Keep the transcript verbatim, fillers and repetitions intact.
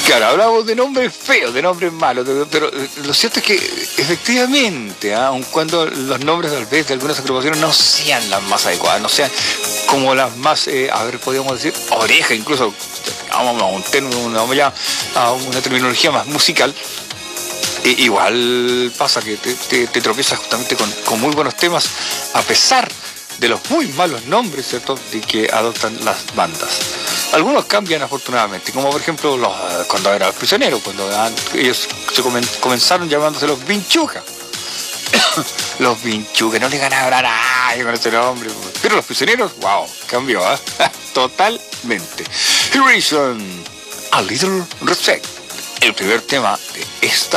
Claro, hablamos de nombres feos, de nombres malos, de, pero lo cierto es que efectivamente, ¿eh? aun cuando los nombres tal vez de algunas agrupaciones no sean las más adecuadas, no sean como las más, eh, a ver, podríamos decir, oreja, incluso, vamos a un término, vamos ya a una terminología más musical, eh, igual pasa que te, te, te tropiezas justamente con, con muy buenos temas, a pesar de los muy malos nombres, ¿cierto?, de que adoptan las bandas. Algunos cambian afortunadamente, como por ejemplo los, cuando eran los prisioneros, cuando ellos se comen, comenzaron llamándose los Vinchuca. Los Vinchuca, no le ganaban a nadie con ese nombre. Pero los prisioneros, wow, cambió, ¿eh? Totalmente. Here is um, A Little Respect, el primer tema de esta